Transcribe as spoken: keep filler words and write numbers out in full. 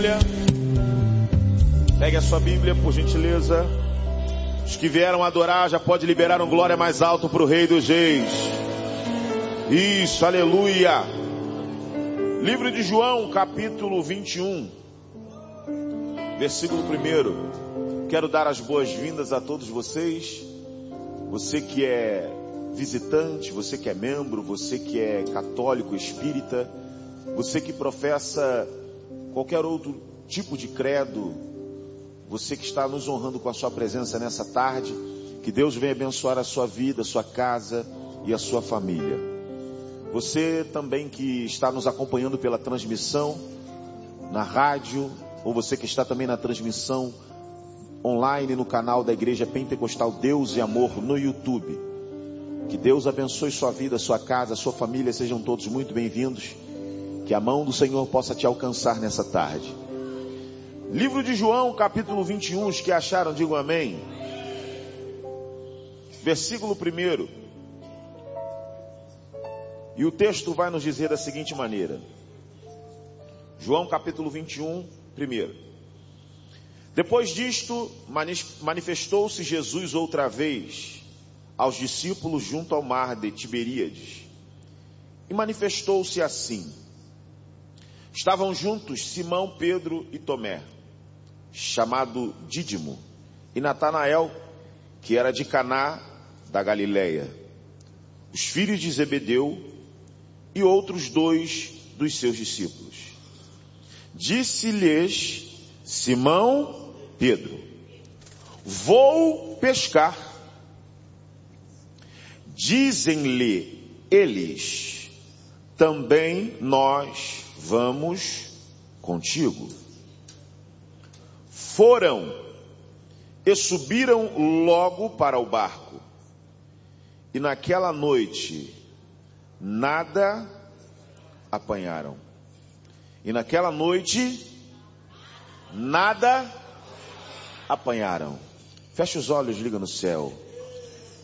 Pegue a sua Bíblia, por gentileza. Os que vieram adorar já pode liberar um glória mais alto para o Rei dos Reis. Isso, aleluia. Livro de João, capítulo vinte e um, versículo primeiro. Quero dar as boas-vindas a todos vocês. Você que é visitante, você que é membro, você que é católico, espírita, você que professa qualquer outro tipo de credo, você que está nos honrando com a sua presença nessa tarde, que Deus venha abençoar a sua vida, a sua casa e a sua família. Você também que está nos acompanhando pela transmissão na rádio, ou você que está também na transmissão online no canal da Igreja Pentecostal Deus e Amor no YouTube. Que Deus abençoe sua vida, sua casa, sua família, sejam todos muito bem-vindos. Que a mão do Senhor possa te alcançar nessa tarde. Livro de João, capítulo vinte e um, os que acharam, digam amém. Versículo primeiro. E o texto vai nos dizer da seguinte maneira. João, capítulo vinte e um, primeiro. Depois disto, manifestou-se Jesus outra vez aos discípulos junto ao mar de Tiberíades. E manifestou-se assim. Estavam juntos Simão, Pedro e Tomé, chamado Dídimo, e Natanael, que era de Caná da Galileia, os filhos de Zebedeu e outros dois dos seus discípulos. Disse-lhes Simão Pedro: vou pescar. Dizem-lhe eles: também nós vamos contigo. Foram e subiram logo para o barco. E naquela noite nada apanharam. E naquela noite nada apanharam. Feche os olhos, liga no céu.